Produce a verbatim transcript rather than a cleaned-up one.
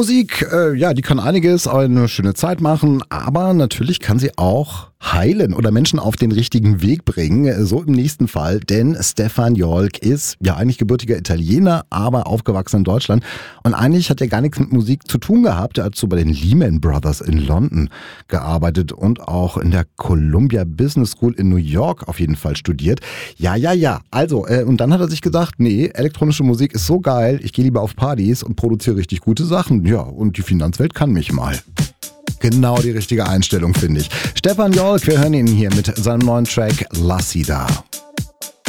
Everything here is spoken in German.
Musik, äh, ja, die kann einiges, eine schöne Zeit machen, aber natürlich kann sie auch heilen oder Menschen auf den richtigen Weg bringen. So im nächsten Fall, denn Stefan Jolk ist ja eigentlich gebürtiger Italiener, aber aufgewachsen in Deutschland. Und eigentlich hat er gar nichts mit Musik zu tun gehabt. Er hat so bei den Lehman Brothers in London gearbeitet und auch in der Columbia Business School in New York auf jeden Fall studiert. Ja, ja, ja. Also, äh, und dann hat er sich gedacht, nee, elektronische Musik ist so geil, ich gehe lieber auf Partys und produziere richtig gute Sachen. Ja, und die Finanzwelt kann mich mal. Genau die richtige Einstellung, finde ich. Stefan Jolk, wir hören ihn hier mit seinem neuen Track La Sida.